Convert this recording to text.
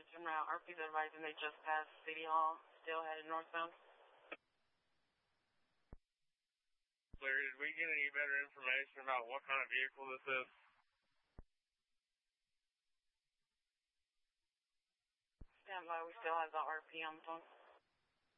en route. RP's advising they just passed City Hall, still headed northbound. Larry, did we get any better information about what kind of vehicle this is? Stand by, we still have the RP on the phone.